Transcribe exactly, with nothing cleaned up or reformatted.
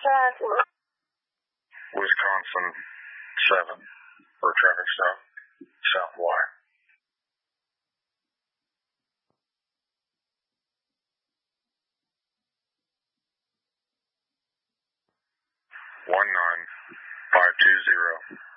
Wisconsin. Wisconsin seven for a traffic stop. South wire. One nine five two zero.